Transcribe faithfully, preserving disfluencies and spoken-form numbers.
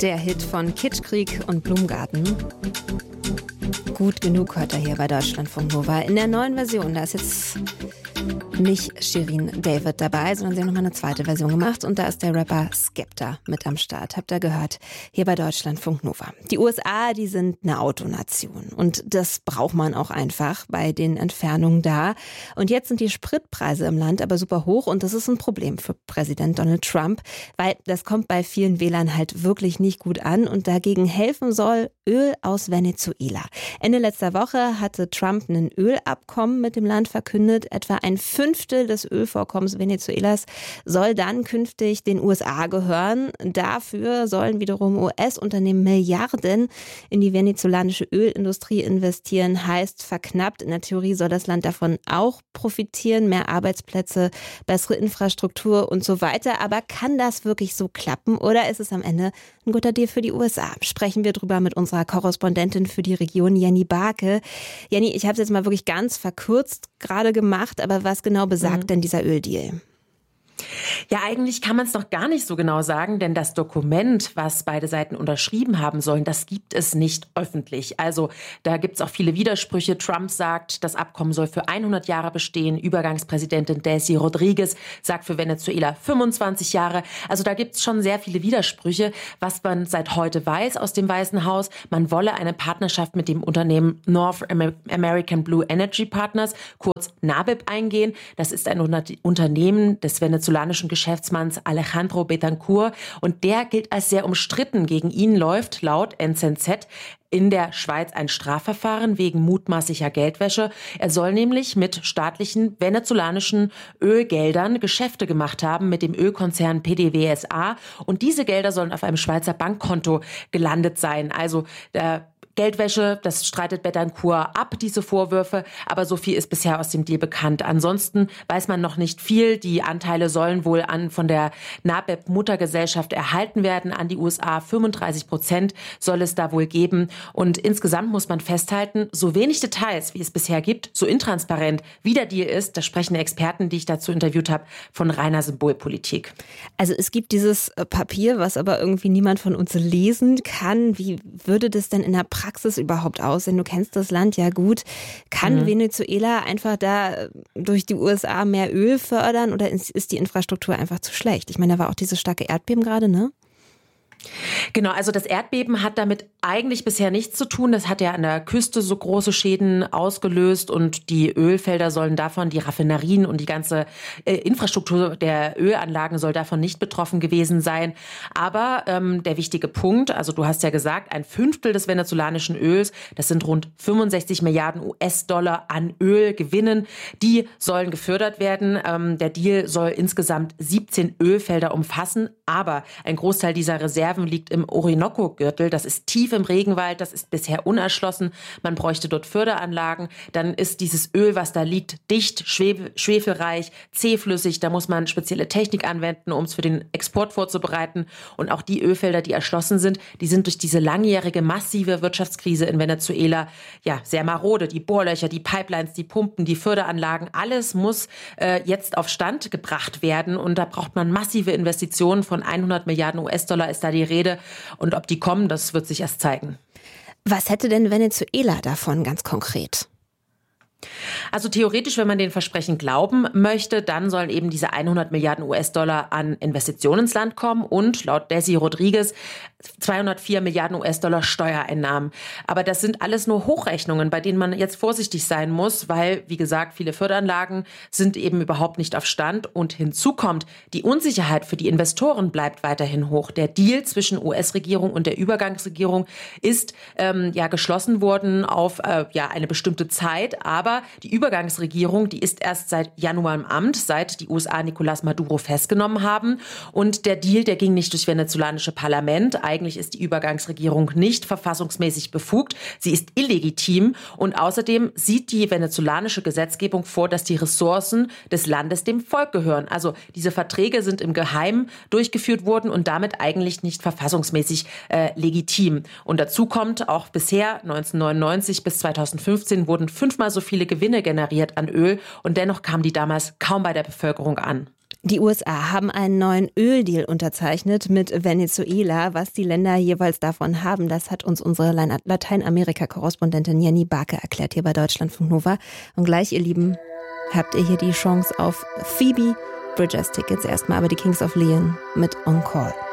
Der Hit von Kitschkrieg und Blumengarten. Gut genug hört er hier bei Deutschlandfunk Nova. In der neuen Version, da ist jetzt nicht Shirin David dabei, sondern sie haben nochmal eine zweite Version gemacht und da ist der Rapper Skepta mit am Start. Habt ihr gehört? Hier bei Deutschlandfunk Nova. Die U S A, die sind eine Autonation und das braucht man auch einfach bei den Entfernungen da. Und jetzt sind die Spritpreise im Land aber super hoch und das ist ein Problem für Präsident Donald Trump, weil das kommt bei vielen Wählern halt wirklich nicht gut an und dagegen helfen soll Öl aus Venezuela. Ende letzter Woche hatte Trump ein Ölabkommen mit dem Land verkündet. Etwa ein Fünftel des Ölvorkommens Venezuelas soll dann künftig den U S A gehören. Dafür sollen wiederum U S-Unternehmen Milliarden in die venezolanische Ölindustrie investieren. Heißt verknappt, in der Theorie soll das Land davon auch profitieren. Mehr Arbeitsplätze, bessere Infrastruktur und so weiter. Aber kann das wirklich so klappen oder ist es am Ende ein guter Deal für die U S A? Sprechen wir drüber mit unserer Korrespondentin für die Region, Jenny Barke. Jenny, ich habe es jetzt mal wirklich ganz verkürzt gerade gemacht, aber was genau besagt mhm. denn dieser Öldeal? Ja, eigentlich kann man es noch gar nicht so genau sagen, denn das Dokument, was beide Seiten unterschrieben haben sollen, das gibt es nicht öffentlich. Also da gibt es auch viele Widersprüche. Trump sagt, das Abkommen soll für hundert Jahre bestehen. Übergangspräsidentin Delcy Rodriguez sagt für Venezuela fünfundzwanzig Jahre. Also da gibt es schon sehr viele Widersprüche. Was man seit heute weiß aus dem Weißen Haus, man wolle eine Partnerschaft mit dem Unternehmen North American Blue Energy Partners, kurz N A B E P, eingehen. Das ist ein Unternehmen des venezolanischen Geschäftsmanns Alejandro Betancourt und der gilt als sehr umstritten. Gegen ihn läuft laut N Z Z in der Schweiz ein Strafverfahren wegen mutmaßlicher Geldwäsche. Er soll nämlich mit staatlichen venezolanischen Ölgeldern Geschäfte gemacht haben mit dem Ölkonzern P D V S A und diese Gelder sollen auf einem Schweizer Bankkonto gelandet sein. Also der Geldwäsche, das streitet Betancourt ab, diese Vorwürfe, aber so viel ist bisher aus dem Deal bekannt. Ansonsten weiß man noch nicht viel. Die Anteile sollen wohl an von der N A B E P-Muttergesellschaft erhalten werden an die U S A. fünfunddreißig Prozent soll es da wohl geben. Und insgesamt muss man festhalten, so wenig Details, wie es bisher gibt, so intransparent, wie der Deal ist, da sprechen Experten, die ich dazu interviewt habe, von reiner Symbolpolitik. Also es gibt dieses Papier, was aber irgendwie niemand von uns lesen kann. Wie würde das denn in der Praxis überhaupt aussehen? Du kennst das Land ja gut. Kann mhm. Venezuela einfach da durch die U S A mehr Öl fördern oder ist die Infrastruktur einfach zu schlecht? Ich meine, da war auch dieses starke Erdbeben gerade, ne? Genau, also das Erdbeben hat damit eigentlich bisher nichts zu tun. Das hat ja an der Küste so große Schäden ausgelöst und die Ölfelder sollen davon, die Raffinerien und die ganze äh, Infrastruktur der Ölanlagen soll davon nicht betroffen gewesen sein. Aber ähm, der wichtige Punkt, also du hast ja gesagt, ein Fünftel des venezolanischen Öls, das sind rund fünfundsechzig Milliarden U S-Dollar an Ölgewinnen, die sollen gefördert werden. Ähm, der Deal soll insgesamt siebzehn Ölfelder umfassen, aber ein Großteil dieser Reserven liegt im Orinoco-Gürtel. Das ist tief im Regenwald, das ist bisher unerschlossen. Man bräuchte dort Förderanlagen. Dann ist dieses Öl, was da liegt, dicht, schwef- schwefelreich, zähflüssig. Da muss man spezielle Technik anwenden, um es für den Export vorzubereiten. Und auch die Ölfelder, die erschlossen sind, die sind durch diese langjährige, massive Wirtschaftskrise in Venezuela ja sehr marode. Die Bohrlöcher, die Pipelines, die Pumpen, die Förderanlagen, alles muss äh, jetzt auf Stand gebracht werden. Und da braucht man massive Investitionen von hundert Milliarden U S-Dollar ist da die Rede. Und ob die kommen, das wird sich erst zeigen. Was hätte denn Venezuela davon ganz konkret? Also theoretisch, wenn man den Versprechen glauben möchte, dann sollen eben diese hundert Milliarden U S-Dollar an Investitionen ins Land kommen und laut Delcy Rodriguez zweihundertvier Milliarden U S-Dollar Steuereinnahmen. Aber das sind alles nur Hochrechnungen, bei denen man jetzt vorsichtig sein muss, weil, wie gesagt, viele Förderanlagen sind eben überhaupt nicht auf Stand. Und hinzu kommt, die Unsicherheit für die Investoren bleibt weiterhin hoch. Der Deal zwischen U S-Regierung und der Übergangsregierung ist ähm, ja geschlossen worden auf äh, ja eine bestimmte Zeit, aber die Übergangsregierung, die ist erst seit Januar im Amt, seit die U S A Nicolás Maduro festgenommen haben. Und der Deal, der ging nicht durchs venezolanische Parlament. Eigentlich ist die Übergangsregierung nicht verfassungsmäßig befugt. Sie ist illegitim. Und außerdem sieht die venezolanische Gesetzgebung vor, dass die Ressourcen des Landes dem Volk gehören. Also diese Verträge sind im Geheimen durchgeführt worden und damit eigentlich nicht verfassungsmäßig äh, legitim. Und dazu kommt auch bisher, neunzehnhundertneunundneunzig bis zweitausendfünfzehn, wurden fünfmal so viele Gewinne generiert an Öl und dennoch kamen die damals kaum bei der Bevölkerung an. Die U S A haben einen neuen Öldeal unterzeichnet mit Venezuela. Was die Länder jeweils davon haben, das hat uns unsere Lateinamerika-Korrespondentin Jenny Barke erklärt hier bei Deutschlandfunk Nova. Und gleich, ihr Lieben, habt ihr hier die Chance auf Phoebe Bridgers Tickets. Erstmal aber die Kings of Leon mit On Call.